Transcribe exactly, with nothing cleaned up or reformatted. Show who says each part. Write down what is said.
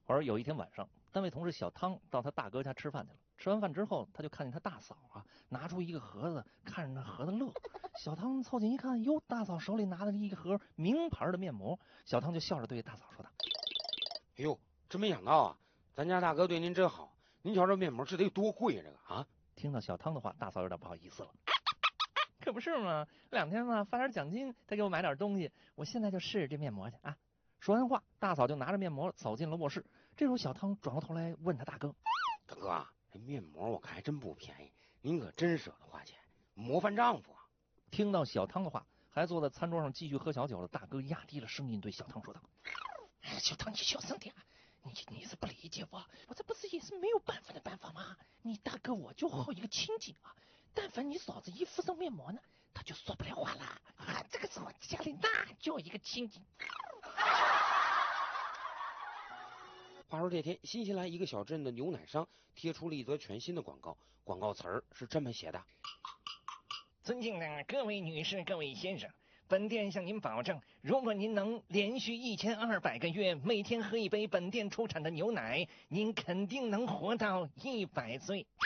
Speaker 1: 话说有一天晚上，单位同事小汤到他大哥家吃饭去了。吃完饭之后，他就看见他大嫂啊拿出一个盒子，看着那盒子乐。小汤凑近一看，哟，大嫂手里拿的一个盒名牌的面膜。小汤就笑着对大嫂说道：“
Speaker 2: 哎呦，真没想到啊，咱家大哥对您真好。您瞧这面膜这得有多贵这个啊！”
Speaker 1: 听到小汤的话，大嫂有点不好意思了。可不是嘛，两天嘛发点奖金，他给我买点东西，我现在就试试这面膜去啊。说完话，大嫂就拿着面膜走进了卧室。这时候小汤转过头来问他大哥：“
Speaker 2: 大哥啊，这面膜我看还真不便宜，您可真舍得花钱，模范丈夫啊！”
Speaker 1: 听到小汤的话，还坐在餐桌上继续喝小酒的大哥压低了声音对小汤说道：“哎，小汤，你小声点，你你是不理解我，我这不是也是没有办法的办法吗？你大哥我就好一个清静啊，但凡你嫂子一敷上面膜呢，他就说不了话了啊。这个时候家里那就一个清静。”
Speaker 2: 话说这天，新西兰一个小镇的牛奶商贴出了一则全新的广告，广告词儿是这么写的：“
Speaker 3: 尊敬的各位女士、各位先生，本店向您保证，如果您能连续一千二百个月每天喝一杯本店出产的牛奶，您肯定能活到一百岁。”